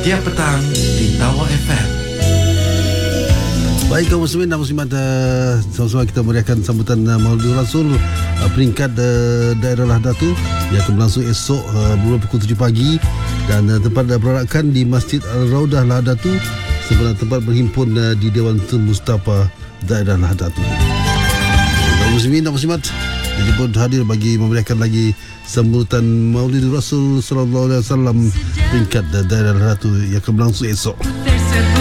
Bahagia Petang di Tawa FM. Baik kaum muslimin dan muslimat, sama-sama kita meriahkan sambutan Maulid Rasul peringkat daerah Lahdatu yang akan berlangsung esok bermula pukul 7 pagi dan tempat perarakan di Masjid Al-Raudah Lahdatu sebelah tempat berhimpun di Dewan Tun Mustafa daerah Lahdatu. Kaum muslimin dan muslimat dijemput hadir bagi memeriahkan lagi sambutan Maulid Rasul sallallahu alaihi wasallam peringkat daerah Lahdatu yang akan berlangsung esok.